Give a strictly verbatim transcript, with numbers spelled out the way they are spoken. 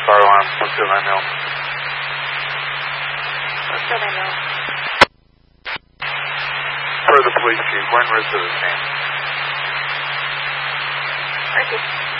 fire alarm, one zero nine mil. one zero nine mil. For the police chief, we're in reserve, man. Thank you.